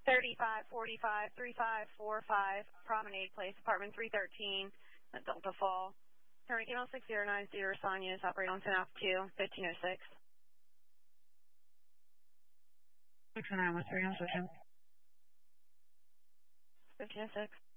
3545 3545 Promenade Place, apartment 313 at Delta Fall. Turn email 6090, Sonia is operating on 10 altitude, 1506. 609, what's your answer, 1506.